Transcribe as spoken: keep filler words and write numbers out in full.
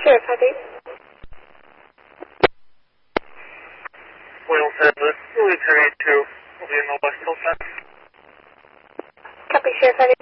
Sheriff, how do you? William Edwards, Military two, will be in the West Coast. Copy, Sheriff, how do you?